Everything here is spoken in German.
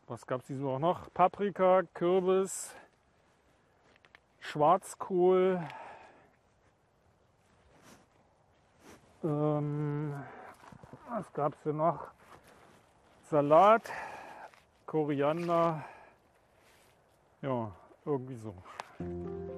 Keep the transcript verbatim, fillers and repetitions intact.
Was gab es diese Woche noch? Paprika, Kürbis, Schwarzkohl, ähm, was gab es denn noch? Salat, Koriander, ja, irgendwie so.